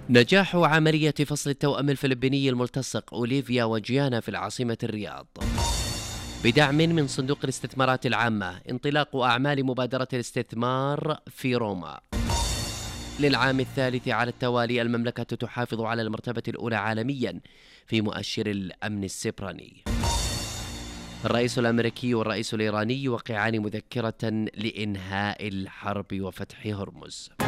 نجاح عملية فصل التوأم الفلبيني الملتصق أوليفيا وجيانا في العاصمة الرياض بدعم من صندوق الاستثمارات العامة. انطلاق أعمال مبادرة الاستثمار في روما. للعام الثالث على التوالي المملكة تحافظ على المرتبة الأولى عالميا في مؤشر الأمن السيبراني. الرئيس الأمريكي والرئيس الإيراني يوقعان مذكرة لإنهاء الحرب وفتح هرمز.